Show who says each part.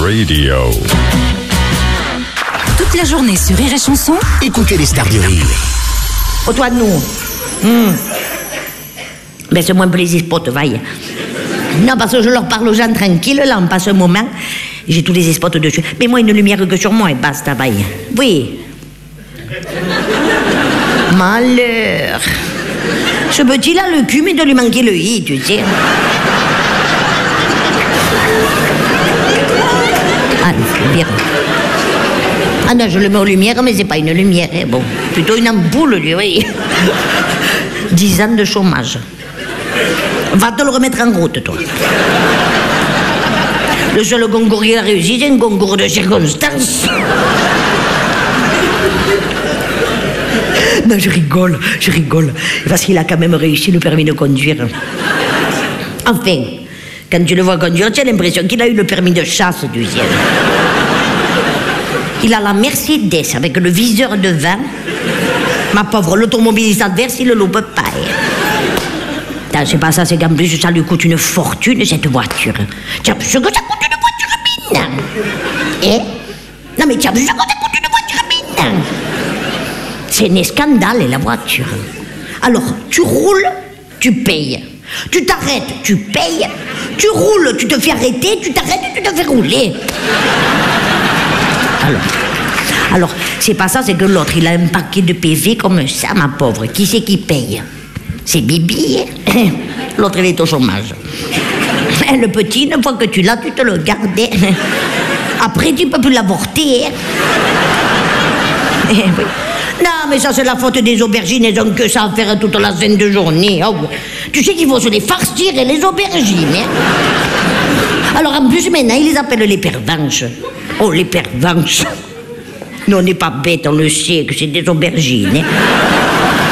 Speaker 1: Radio.
Speaker 2: Toute la journée sur Rire et Chanson,
Speaker 3: Écoutez les stars du rire.
Speaker 4: Oh, toi, nous. Ben, c'est moins plaisir pour te vaille. Non, parce que je leur parle aux gens tranquilles, là, on passe un moment. J'ai tous les spots dessus. Mais moi, une lumière que sur moi, et basta, vaille. Oui. Malheur. Ce petit-là, le cul, mais de lui manquer le i, tu sais. Ah, bien. Ah non, je le mets en lumière, mais c'est pas une lumière. Hein. Bon, plutôt une ampoule, lui, oui. 10 ans de chômage. Va te le remettre en route, toi. Le seul concours qu'il a réussi, c'est un concours de circonstances. Non, je rigole. Parce qu'il a quand même réussi le permis de conduire. Enfin, quand tu le vois conduire, tu as l'impression qu'il a eu le permis de chasse du ciel. Il a la Mercedes avec le viseur devant. Ma pauvre, l'automobiliste adverse, il ne loupe pas. C'est pas ça, c'est qu'en plus, ça lui coûte une fortune, cette voiture. Tu as vu ce que ça coûte une voiture, mine? Eh? Non, mais tu as vu ce que ça coûte une voiture, mine? C'est un scandale, la voiture. Alors, tu roules, tu payes. Tu t'arrêtes, tu payes. Tu roules, tu te fais arrêter. Tu t'arrêtes, tu te fais rouler. Alors, c'est pas ça, c'est que l'autre, il a un paquet de PV comme ça, ma pauvre. Qui c'est qui paye? C'est Bibi. L'autre, il est au chômage. Le petit, une fois que tu l'as, tu te le gardes. Après, tu peux plus l'avorter. Oui. Non, mais ça, c'est la faute des aubergines. Elles ont que ça à faire toute la sainte journée. Oh, tu sais qu'il faut se les farcir, les aubergines. Alors, en plus, maintenant, ils les appellent les pervenches. Oh, les pervenches. Nous, on n'est pas bêtes, on le sait que c'est des aubergines.